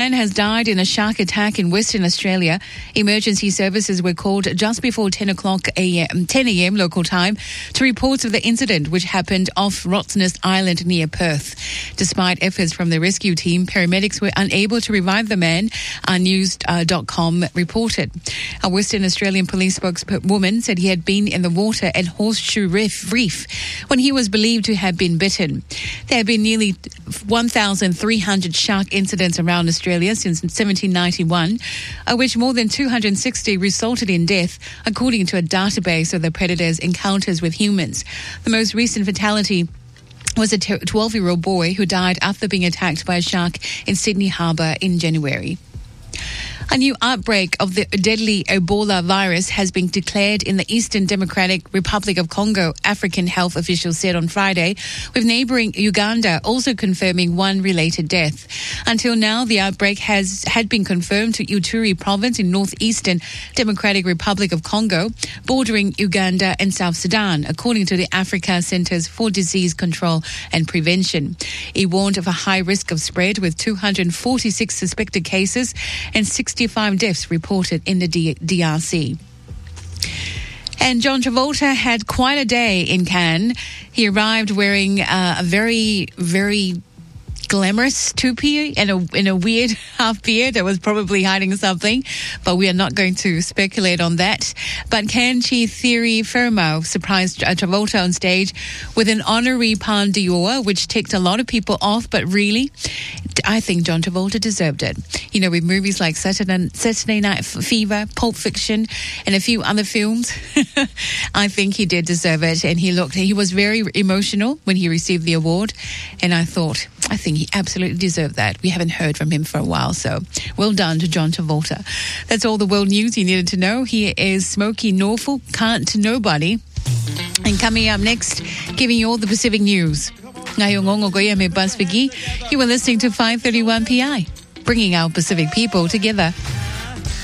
Man has died in a shark attack in Western Australia. Emergency services were called just before 10 a.m. local time to reports of the incident, which happened off Rottnest Island near Perth. Despite efforts from the rescue team, paramedics were unable to revive the man, news.com reported. A Western Australian police spokeswoman said he had been in the water at Horseshoe Reef when he was believed to have been bitten. There have been nearly 1,300 shark incidents around Australia since 1791, of which more than 260 resulted in death, according to a database of the predator's encounters with humans. The most recent fatality was a 12-year-old boy who died after being attacked by a shark in Sydney Harbour in January. A new outbreak of the deadly Ebola virus has been declared in the Eastern Democratic Republic of Congo, African health officials said on Friday, with neighbouring Uganda also confirming one related death. Until now, the outbreak had been confirmed to Ituri province in northeastern Democratic Republic of Congo, bordering Uganda and South Sudan, according to the Africa Centres for Disease Control and Prevention. It warned of a high risk of spread, with 246 suspected cases and 65 deaths reported in the DRC. And John Travolta had quite a day in Cannes. He arrived wearing a very, very glamorous toupee and in a weird half beard that was probably hiding something, but we are not going to speculate on that. But Cannes chief Thierry Frémaux surprised Travolta on stage with an honorary Palme d'Or, which ticked a lot of people off, but really, I think John Travolta deserved it. You know, with movies like Saturday Night Fever, Pulp Fiction, and a few other films, I think he did deserve it. And he was very emotional when he received the award, and I think he absolutely deserved that. We haven't heard from him for a while, so well done to John Travolta. That's all the world news you needed to know. Here is Smokey Norfolk, Can't Nobody. And coming up next, giving you all the Pacific news. Ngayong ongogoy may Buzz Figgy. You were listening to 531 PI, bringing our Pacific people together.